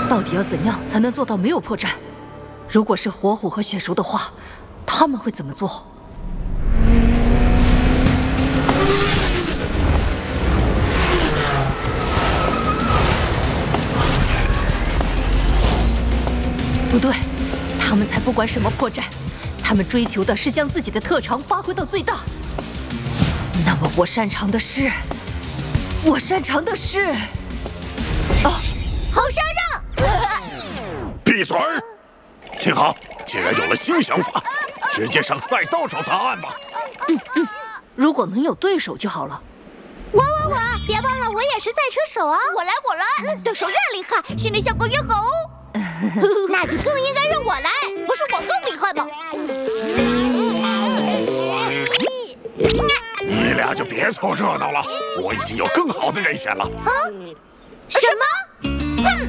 到底要怎样才能做到没有破绽？如果是火虎和雪茹的话，他们会怎么做？不对，他们才不管什么破绽，他们追求的是将自己的特长发挥到最大。那么我擅长的是， 好杀让！ 闭嘴！幸好，竟然有了新想法，直接上赛道找答案吧。 如果能有对手就好了。 我，别忘了我也是赛车手啊！我来，对手越厉害，心理效果越好哦。那就更应该让我来，不是我更厉害吗？ 你俩就别凑热闹了，我已经有更好的人选了。 什么？